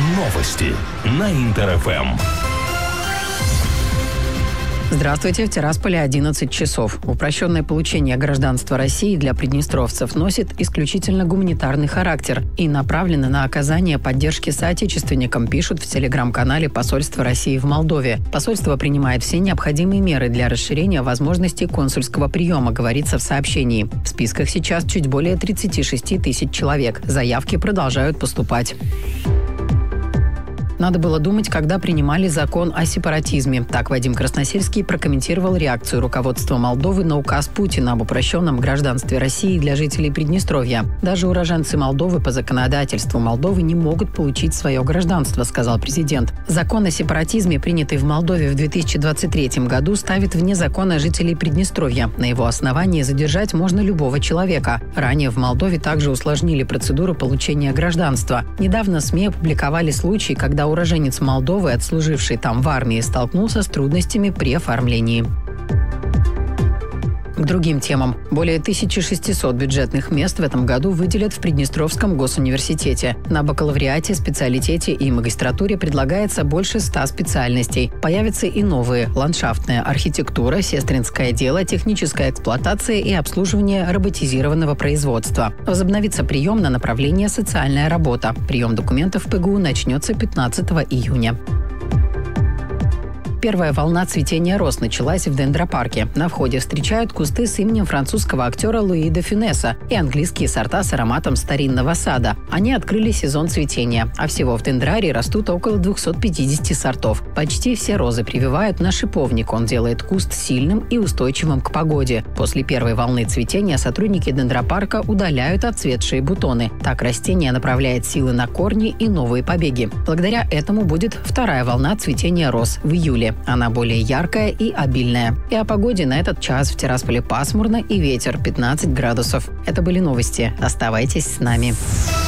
Новости на Интер-ФМ. Здравствуйте, в Тирасполе 11 часов. Упрощенное получение гражданства России для приднестровцев носит исключительно гуманитарный характер и направлено на оказание поддержки соотечественникам, пишут в телеграм-канале посольства России в Молдове. Посольство принимает все необходимые меры для расширения возможностей консульского приема, говорится в сообщении. В списках сейчас чуть более 36 тысяч человек. Заявки продолжают поступать. Надо было думать, когда принимали закон о сепаратизме. Так Вадим Красносельский прокомментировал реакцию руководства Молдовы на указ Путина об упрощенном гражданстве России для жителей Приднестровья. Даже уроженцы Молдовы по законодательству Молдовы не могут получить свое гражданство, сказал президент. Закон о сепаратизме, принятый в Молдове в 2023 году, ставит вне закона жителей Приднестровья. На его основании задержать можно любого человека. Ранее в Молдове также усложнили процедуру получения гражданства. Недавно СМИ опубликовали случай, когда уроженец Молдовы, отслуживший там в армии, столкнулся с трудностями при оформлении. К другим темам. Более 1600 бюджетных мест в этом году выделят в Приднестровском госуниверситете. На бакалавриате, специалитете и магистратуре предлагается больше 100 специальностей. Появятся и новые – ландшафтная архитектура, сестринское дело, техническая эксплуатация и обслуживание роботизированного производства. Возобновится прием на направление «Социальная работа». Прием документов в ПГУ начнется 15 июня. Первая волна цветения роз началась в Дендропарке. На входе встречают кусты с именем французского актера Луи де Фюнеса и английские сорта с ароматом старинного сада. Они открыли сезон цветения, а всего в Дендрарии растут около 250 сортов. Почти все розы прививают на шиповник. Он делает куст сильным и устойчивым к погоде. После первой волны цветения сотрудники Дендропарка удаляют отцветшие бутоны. Так растение направляет силы на корни и новые побеги. Благодаря этому будет вторая волна цветения роз в июле. Она более яркая и обильная. И о погоде на этот час в Тирасполе пасмурно и ветер 15 градусов. Это были новости. Оставайтесь с нами.